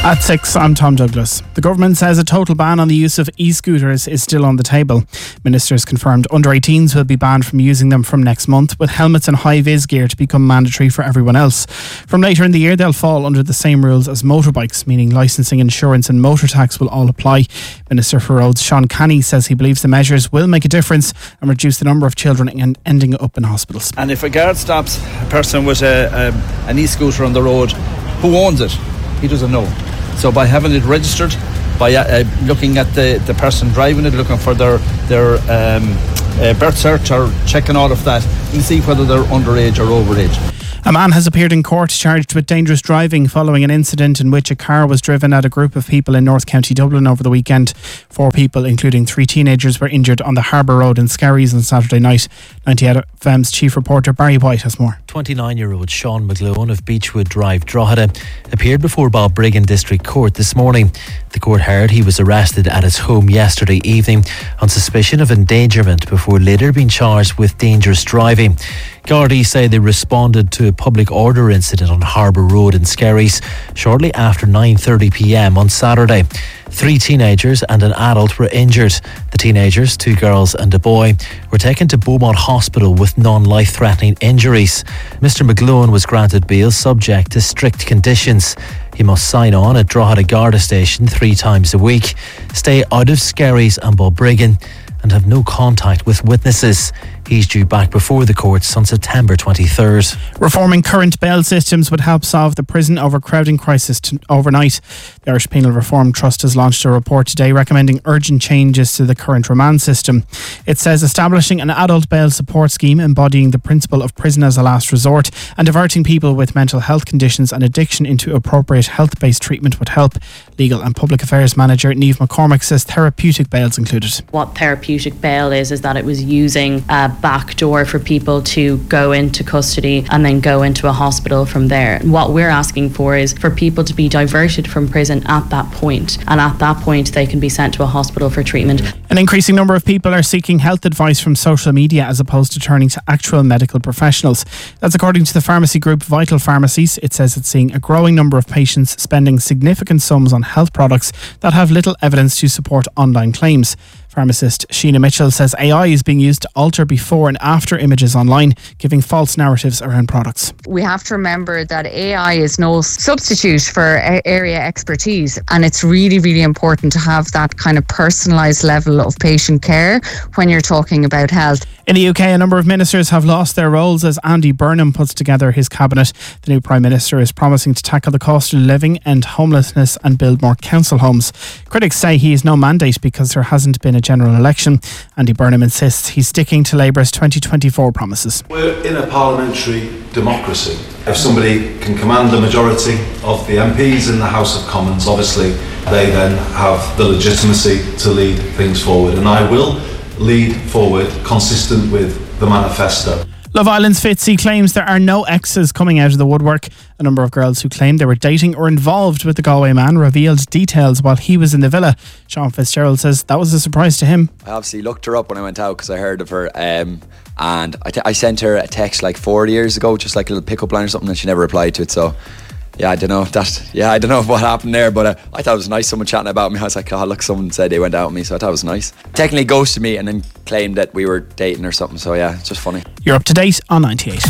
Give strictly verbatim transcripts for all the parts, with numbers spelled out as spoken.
At six, I'm Tom Douglas. The government says a total ban on the use of e-scooters is still on the table. Ministers confirmed under eighteens will be banned from using them from next month, with helmets and high-vis gear to become mandatory for everyone else. From later in the year, they'll fall under the same rules as motorbikes, meaning licensing, insurance and motor tax will all apply. Minister for Roads Sean Canny says he believes the measures will make a difference and reduce the number of children en- ending up in hospitals. And if a guard stops a person with a, a, an e-scooter on the road, who owns it? He doesn't know. So by having it registered, by uh, looking at the, the person driving it, looking for their their um, uh, birth cert or checking all of that, you see whether they're underage or overage. A man has appeared in court charged with dangerous driving following an incident in which a car was driven at a group of people in North County Dublin over the weekend. Four people, including three teenagers, were injured on the Harbour Road in Skerries on Saturday night. ninety-eight F M's chief reporter Barry White has more. twenty-nine-year-old Sean McGlone of Beechwood Drive, Drogheda, appeared before Balbriggan District Court this morning. The court heard he was arrested at his home yesterday evening on suspicion of endangerment before later being charged with dangerous driving. Gardaí say they responded to a public order incident on Harbour Road in Skerries shortly after nine thirty p m on Saturday. Three teenagers and an adult were injured. The teenagers, two girls and a boy, were taken to Beaumont Hospital with non-life-threatening injuries. Mister McGlone was granted bail subject to strict conditions. He must sign on at Drogheda Garda Station three times a week, stay out of Skerries and Balbriggan, and have no contact with witnesses. He's due back before the courts on September twenty-third. Reforming current bail systems would help solve the prison overcrowding crisis t- overnight. The Irish Penal Reform Trust has launched a report today recommending urgent changes to the current remand system. It says establishing an adult bail support scheme embodying the principle of prison as a last resort and diverting people with mental health conditions and addiction into appropriate health-based treatment would help. Legal and Public Affairs Manager Niamh McCormick says therapeutic bail's included. What therapeutic bail is, is that it was using a back door for people to go into custody and then go into a hospital from there. What we're asking for is for people to be diverted from prison at that point, and at that point they can be sent to a hospital for treatment. An increasing number of people are seeking health advice from social media as opposed to turning to actual medical professionals. That's according to the pharmacy group Vital Pharmacies. It says it's seeing a growing number of patients spending significant sums on health products that have little evidence to support online claims. Pharmacist Sheena Mitchell says A I is being used to alter before and after images online, giving false narratives around products. We have to remember that A I is no substitute for area expertise, and it's really, really important to have that kind of personalised level of patient care when you're talking about health. In the U K, a number of ministers have lost their roles as Andy Burnham puts together his cabinet. The new Prime Minister is promising to tackle the cost of living, end homelessness and build more council homes. Critics say he has no mandate because there hasn't been a general election. Andy Burnham insists he's sticking to Labour's twenty twenty-four promises. We're in a parliamentary democracy. If somebody can command the majority of the M Ps in the House of Commons, obviously they then have the legitimacy to lead things forward, and I will lead forward consistent with the manifesto. Love Island's Fitzy claims there are no exes coming out of the woodwork. A number of girls who claimed they were dating or involved with the Galway man revealed details while he was in the villa. Sean Fitzgerald says that was a surprise to him. I obviously looked her up when I went out because I heard of her, um, and I, t- I sent her a text like four years ago, just like a little pick-up line or something, and she never replied to it. So yeah, I don't know if that. Yeah, I don't know what happened there, but uh, I thought it was nice. Someone chatting about me. I was like, oh look, someone said they went out with me, so I thought it was nice. Technically ghosted me and then claimed that we were dating or something. So yeah, it's just funny. You're up to date on ninety-eight.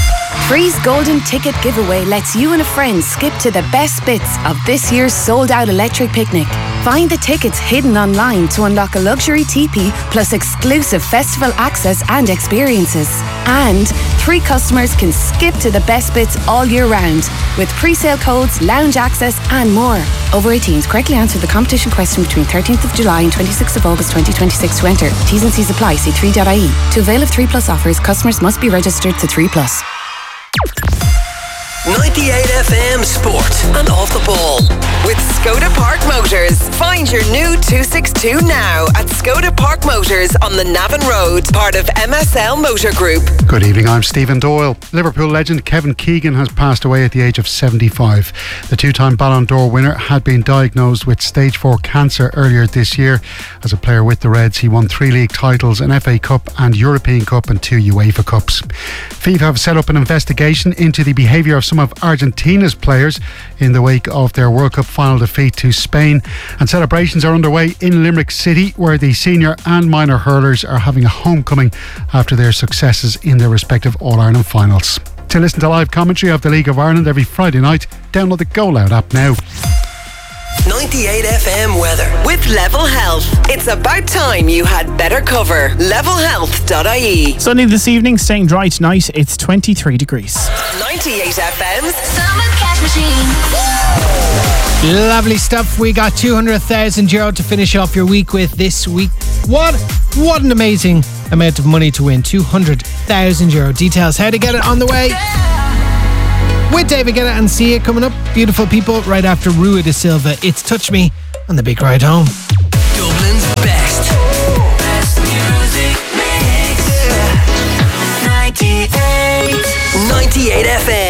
Free's Golden Ticket Giveaway lets you and a friend skip to the best bits of this year's sold-out electric picnic. Find the tickets hidden online to unlock a luxury teepee plus exclusive festival access and experiences. And three customers can skip to the best bits all year round with pre-sale codes, lounge access and more. Over eighteens, correctly answer the competition question between thirteenth of July and twenty-sixth of August twenty twenty-six to enter. T's and C's apply. See three dot I E. To avail of three plus offers, customers must be registered to three plus. ninety-eight F M Sport and Off the Ball with Skoda Park Motors. Find your new two sixty-two now at Skoda Park Motors on the Navan Road, part of M S L Motor Group. Good evening, I'm Stephen Doyle. Liverpool legend Kevin Keegan has passed away at the age of seventy-five. The two-time Ballon d'Or winner had been diagnosed with stage four cancer earlier this year. As a player with the Reds, he won three league titles, an F A Cup and European Cup and two UEFA Cups. FIFA have set up an investigation into the behaviour of some some of Argentina's players in the wake of their World Cup final defeat to Spain. And celebrations are underway in Limerick City, where the senior and minor hurlers are having a homecoming after their successes in their respective All-Ireland finals. To listen to live commentary of the League of Ireland every Friday night, download the Go Loud app now. ninety-eight F M weather with Level Health. It's about time you had better cover. level health dot I E. Sunny this evening, staying dry tonight. It's twenty-three degrees. ninety-eight F M's Summer Cash Machine. Lovely stuff. We got two hundred thousand euro to finish off your week with this week. What what an amazing amount of money to win. two hundred thousand euro. Details how to get it on the way with David Guetta and Sia coming up. Beautiful people right after Rua de Silva. It's Touch Me on the big ride home. Dublin's best. Best music mix. ninety-eight. ninety-eight F M.